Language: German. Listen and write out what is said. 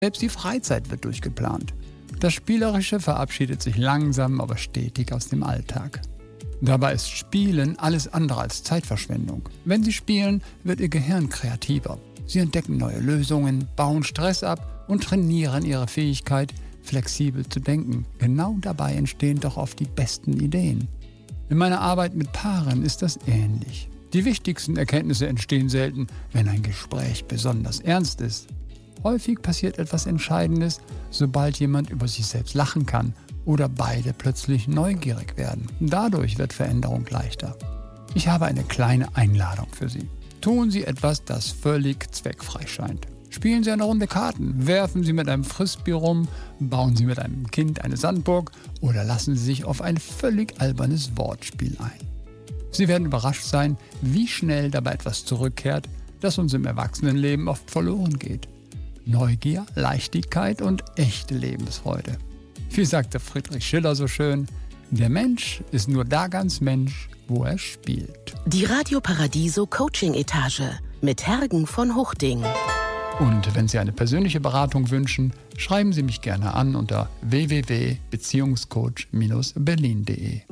Selbst die Freizeit wird durchgeplant. Das Spielerische verabschiedet sich langsam, aber stetig aus dem Alltag. Dabei ist Spielen alles andere als Zeitverschwendung. Wenn Sie spielen, wird Ihr Gehirn kreativer. Sie entdecken neue Lösungen, bauen Stress ab und trainieren Ihre Fähigkeit, flexibel zu denken. Genau dabei entstehen doch oft die besten Ideen. In meiner Arbeit mit Paaren ist das ähnlich. Die wichtigsten Erkenntnisse entstehen selten, wenn ein Gespräch besonders ernst ist. Häufig passiert etwas Entscheidendes, sobald jemand über sich selbst lachen kann oder beide plötzlich neugierig werden. Dadurch wird Veränderung leichter. Ich habe eine kleine Einladung für Sie. Tun Sie etwas, das völlig zweckfrei scheint. Spielen Sie eine Runde Karten, werfen Sie mit einem Frisbee rum, bauen Sie mit einem Kind eine Sandburg oder lassen Sie sich auf ein völlig albernes Wortspiel ein. Sie werden überrascht sein, wie schnell dabei etwas zurückkehrt, das uns im Erwachsenenleben oft verloren geht. Neugier, Leichtigkeit und echte Lebensfreude. Wie sagte Friedrich Schiller so schön, der Mensch ist nur da ganz Mensch, wo er spielt. Die Radio Paradiso Coaching Etage mit Hergen von Huchting. Und wenn Sie eine persönliche Beratung wünschen, schreiben Sie mich gerne an unter www.beziehungscoach-berlin.de.